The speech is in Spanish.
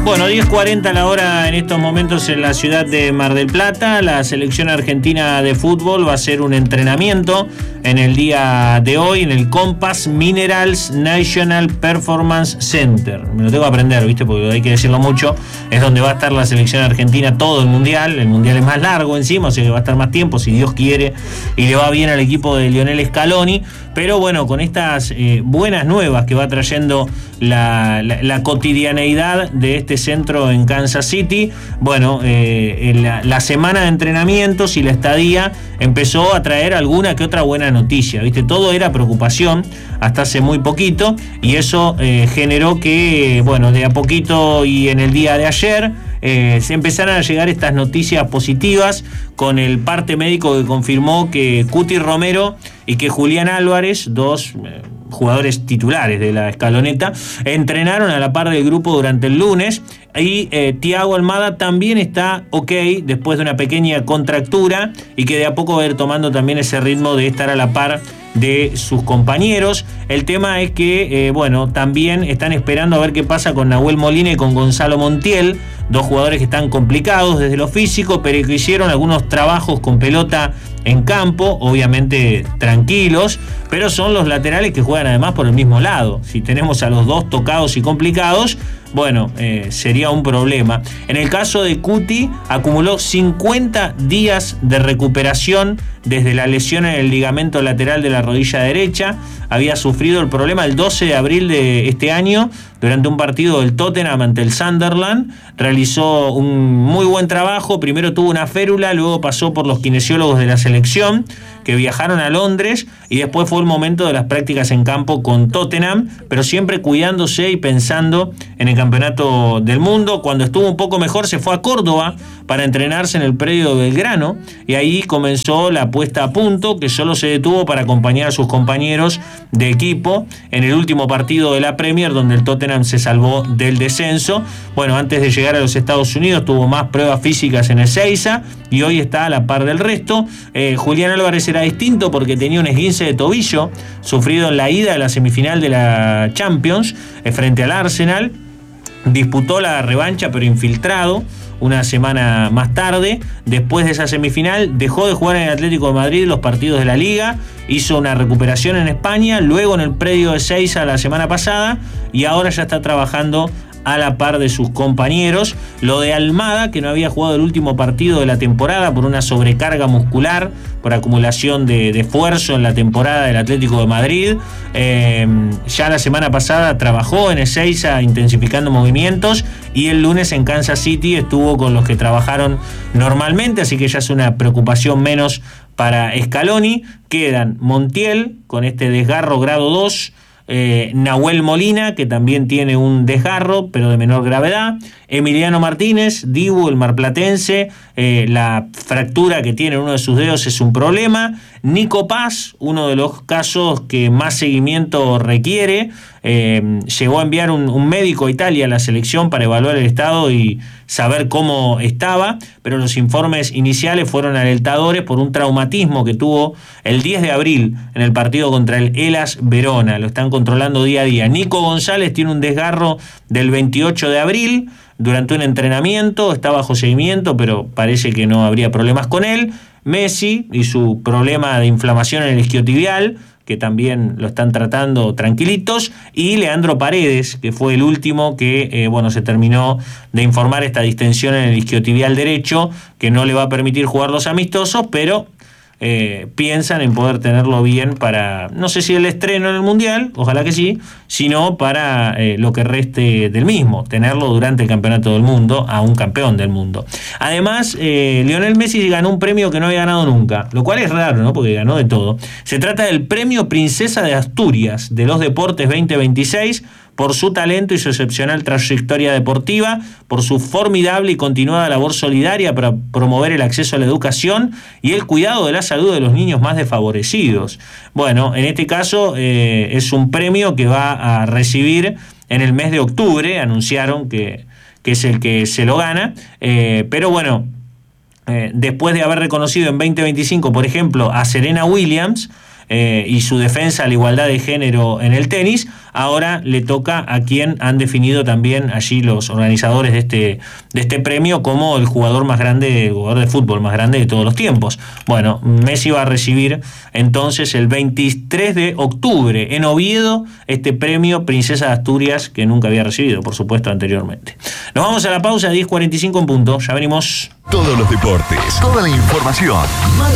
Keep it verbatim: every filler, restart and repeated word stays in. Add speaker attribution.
Speaker 1: Bueno, diez cuarenta la hora en estos momentos en la ciudad de Mar del Plata. La selección argentina de fútbol va a hacer un entrenamiento en el día de hoy en el Compass Minerals National Performance Center. Me lo tengo que aprender, ¿viste? Porque hay que decirlo mucho. Es donde va a estar la selección argentina todo el mundial. El mundial es más largo encima, o sea que va a estar más tiempo, si Dios quiere, y le va bien al equipo de Lionel Scaloni. Pero bueno, con estas eh, buenas nuevas que va trayendo la, la, la cotidianeidad de este centro en Kansas City, bueno, eh, la, la semana de entrenamientos y la estadía empezó a traer alguna que otra buena noticia, ¿viste? Todo era preocupación hasta hace muy poquito, y eso eh, generó que, bueno, de a poquito y en el día de ayer Eh, se empezaron a llegar estas noticias positivas con el parte médico que confirmó que Cuti Romero y que Julián Álvarez, dos eh, jugadores titulares de la escaloneta, entrenaron a la par del grupo durante el lunes, y eh, Thiago Almada también está ok después de una pequeña contractura, y que de a poco va a ir tomando también ese ritmo de estar a la par de sus compañeros. El tema es que, eh, bueno, también están esperando a ver qué pasa con Nahuel Molina y con Gonzalo Montiel, dos jugadores que están complicados desde lo físico, pero que hicieron algunos trabajos con pelota en campo, obviamente tranquilos, pero son los laterales que juegan además por el mismo lado. Si tenemos a los dos tocados y complicados, bueno, eh, sería un problema. En el caso de Cuti, acumuló cincuenta días de recuperación desde la lesión en el ligamento lateral de la rodilla derecha. Había sufrido el problema el doce de abril de este año durante un partido del Tottenham ante el Sunderland. Realizó un muy buen trabajo. Primero tuvo una férula, luego pasó por los kinesiólogos de la selección, que viajaron a Londres, y después fue el momento de las prácticas en campo con Tottenham, pero siempre cuidándose y pensando en el campeonato del mundo. Cuando estuvo un poco mejor se fue a Córdoba para entrenarse en el predio de Belgrano, y ahí comenzó la puesta a punto, que solo se detuvo para acompañar a sus compañeros de equipo en el último partido de la Premier, donde el Tottenham se salvó del descenso. Bueno, antes de llegar a los Estados Unidos tuvo más pruebas físicas en Ezeiza, y hoy está a la par del resto. eh, Julián Álvarez era distinto porque tenía un esguince de tobillo sufrido en la ida de la semifinal de la Champions eh, frente al Arsenal. Disputó la revancha pero infiltrado una semana más tarde. Después de esa semifinal dejó de jugar en el Atlético de Madrid los partidos de la Liga, hizo una recuperación en España, luego en el predio de Ezeiza la semana pasada, y ahora ya está trabajando a la par de sus compañeros. Lo de Almada, que no había jugado el último partido de la temporada por una sobrecarga muscular, por acumulación de, de esfuerzo en la temporada del Atlético de Madrid, eh, ya la semana pasada trabajó en Ezeiza intensificando movimientos, y el lunes en Kansas City estuvo con los que trabajaron normalmente, así que ya es una preocupación menos para Scaloni. Quedan Montiel con este desgarro grado dos, Eh, Nahuel Molina, que también tiene un desgarro pero de menor gravedad, Emiliano Martínez, Dibu, el marplatense, eh, la fractura que tiene en uno de sus dedos es un problema. Nico Paz, uno de los casos que más seguimiento requiere, eh, llegó a enviar un, un médico a Italia a la selección para evaluar el estado y saber cómo estaba, pero los informes iniciales fueron alentadores por un traumatismo que tuvo el diez de abril en el partido contra el Hellas Verona. Lo están controlando día a día. Nico González tiene un desgarro del veintiocho de abril durante un entrenamiento, está bajo seguimiento, pero parece que no habría problemas con él. Messi y su problema de inflamación en el isquiotibial, que también lo están tratando tranquilitos, y Leandro Paredes, que fue el último que eh, bueno, se terminó de informar esta distensión en el isquiotibial derecho, que no le va a permitir jugar los amistosos, pero eh, piensan en poder tenerlo bien para, no sé si el estreno en el Mundial, ojalá que sí, sino para eh, lo que reste del mismo, tenerlo durante el Campeonato del Mundo, a un campeón del mundo. Además, eh, Lionel Messi ganó un premio que no había ganado nunca, lo cual es raro, ¿no? Porque ganó de todo. Se trata del Premio Princesa de Asturias de los Deportes veinte veintiséis, por su talento y su excepcional trayectoria deportiva, por su formidable y continuada labor solidaria para promover el acceso a la educación y el cuidado de la salud de los niños más desfavorecidos. Bueno, en este caso eh, es un premio que va a recibir en el mes de octubre, anunciaron que, que es el que se lo gana, eh, pero bueno, eh, después de haber reconocido en veinte veinticinco, por ejemplo, a Serena Williams, eh, y su defensa a la igualdad de género en el tenis, ahora le toca a quien han definido también allí los organizadores de este, de este premio como el jugador más grande, el jugador de fútbol más grande de todos los tiempos. Bueno, Messi va a recibir entonces el veintitrés de octubre en Oviedo este premio Princesa de Asturias, que nunca había recibido, por supuesto, anteriormente. Nos vamos a la pausa, diez cuarenta y cinco en punto, ya venimos.
Speaker 2: Todos los deportes, toda la información.